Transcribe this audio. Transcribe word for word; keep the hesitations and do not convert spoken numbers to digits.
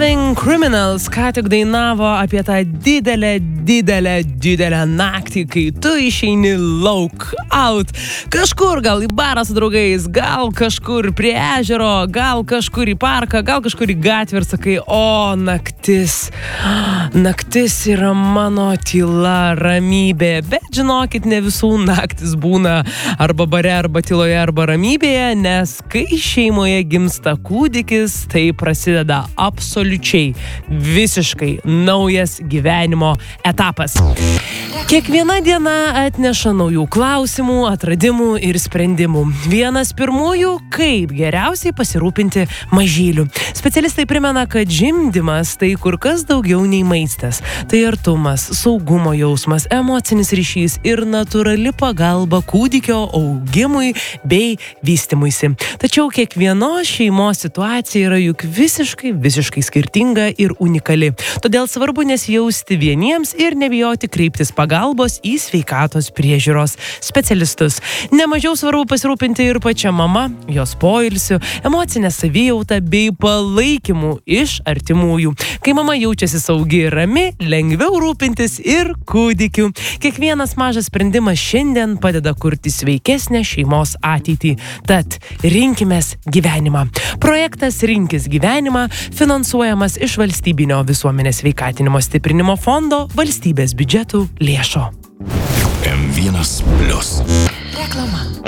Charming Criminals ką tik dainavo apie tą didelę, didelę, didelę naktį, kai tu išeini lauk, out. Kažkur gal į barą su draugais, gal kažkur prie ežero, gal kažkur į parką, gal kažkur į gatvę ir sakai, o naktis, naktis yra mano tyla, ramybė. Bet žinokit, ne visų naktis būna arba bare, arba tyloje, arba ramybėje, nes kai šeimoje gimsta kūdikis, tai prasideda absoliučiai, visiškai naujas gyvenimo etapas. Kiekviena diena atneša naujų klausimų, atradimų ir sprendimų. Vienas pirmųjų, kaip geriausiai pasirūpinti mažyliu. Specialistai primena, kad žimdymas tai kur kas daugiau nei maistas. Tai artumas, saugumo jausmas, emocinis ryšys ir natūrali pagalba kūdikio augimui bei vystymuisi. Tačiau kiekvienos šeimos situacija yra juk visiškai, visiškai skirtinga ir unikali. Todėl svarbu nesijausti vieniems ir nebijoti kreiptis pagalbos į sveikatos priežiūros specialistus. Nemažiau svarbu pasirūpinti ir pačia mama, jos poilsiu, emocinę savijautą bei palaikymu iš artimųjų. Kai mama jaučiasi saugi ir rami, lengviau rūpintis ir kūdikiu. Kiekvienas mažas sprendimas šiandien padeda kurti sveikesnę šeimos ateitį. Tad rinkimės gyvenimą. Projektas Rinkis gyvenimą finansuojamas iš valstybinio visuomenės sveikatinimo stiprinimo fondo valstybės biudžetų lėšų. M vienas plius. Reklama.